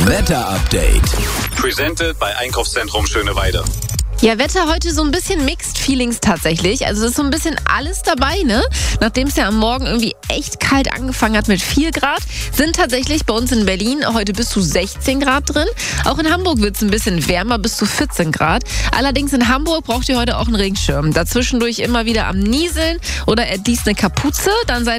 Wetter-Update. Presented bei Einkaufszentrum Schöneweide. Ja, Wetter heute so ein bisschen Mixed Feelings tatsächlich. Also es ist so ein bisschen alles dabei, ne? Nachdem es ja am Morgen irgendwie echt kalt angefangen hat mit 4 Grad, sind tatsächlich bei uns in Berlin heute bis zu 16 Grad drin. Auch in Hamburg wird es ein bisschen wärmer, bis zu 14 Grad. Allerdings in Hamburg braucht ihr heute auch einen Regenschirm. Dazwischendurch immer wieder am Nieseln oder erdiest eine Kapuze. Dann seid